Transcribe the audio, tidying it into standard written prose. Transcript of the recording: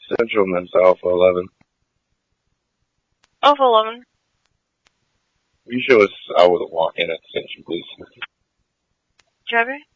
Central and then Alpha 11. Alpha 11. You sure I was a walk-in at the station, please? Driver?